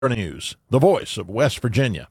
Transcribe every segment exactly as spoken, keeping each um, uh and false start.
News, the voice of West Virginia.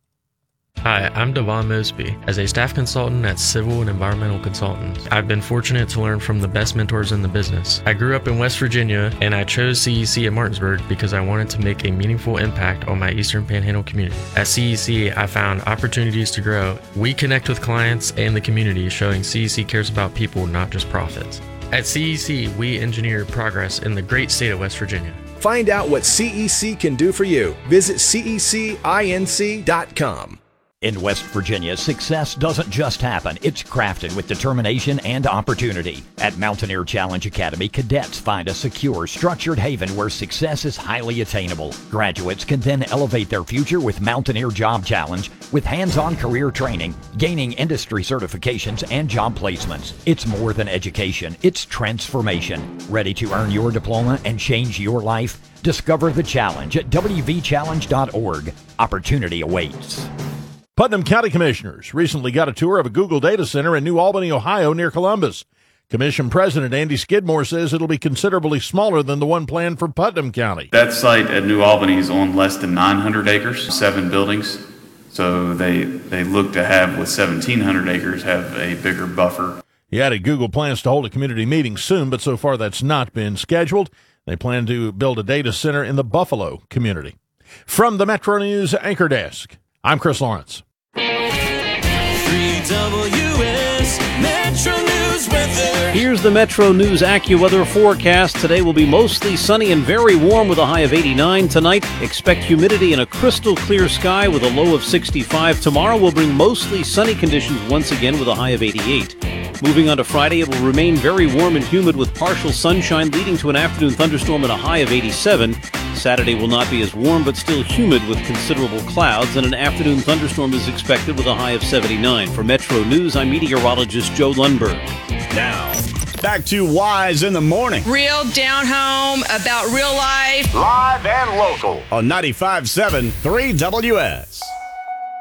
Hi, I'm Devon Mosby. As a staff consultant at Civil and Environmental Consultants, I've been fortunate to learn from the best mentors in the business. I grew up in West Virginia, and I chose C E C at Martinsburg because I wanted to make a meaningful impact on my Eastern Panhandle community. At C E C, I found opportunities to grow. We connect with clients and the community, showing C E C cares about people, not just profits. At C E C, we engineer progress in the great state of West Virginia. Find out what C E C can do for you. Visit C E C inc dot com. In West Virginia, success doesn't just happen. It's crafted with determination and opportunity. At Mountaineer Challenge Academy, cadets find a secure, structured haven where success is highly attainable. Graduates can then elevate their future with Mountaineer Job Challenge, with hands-on career training, gaining industry certifications, and job placements. It's more than education. It's transformation. Ready to earn your diploma and change your life? Discover the challenge at w v challenge dot org. Opportunity awaits. Putnam County Commissioners recently got a tour of a Google data center in New Albany, Ohio, near Columbus. Commission President Andy Skidmore says it'll be considerably smaller than the one planned for Putnam County. That site at New Albany is on less than nine hundred acres, seven buildings. So they they look to have, with seventeen hundred acres, have a bigger buffer. He added Google plans to hold a community meeting soon, but so far that's not been scheduled. They plan to build a data center in the Buffalo community. From the Metro News Anchor Desk, I'm Chris Lawrence. three W S Metro News weather. Here's the Metro News AccuWeather forecast. Today will be mostly sunny and very warm with a high of eighty-nine. Tonight, expect humidity and a crystal clear sky with a low of sixty-five. Tomorrow will bring mostly sunny conditions once again with a high of eighty-eight. Moving on to Friday, it will remain very warm and humid with partial sunshine leading to an afternoon thunderstorm and a high of eighty-seven. Saturday will not be as warm but still humid with considerable clouds, and an afternoon thunderstorm is expected with a high of seventy-nine. For Metro News, I'm meteorologist Joe Lundberg. Now, back to Wise in the Morning. Real down home about real life. Live and local on ninety-five point seven three W S.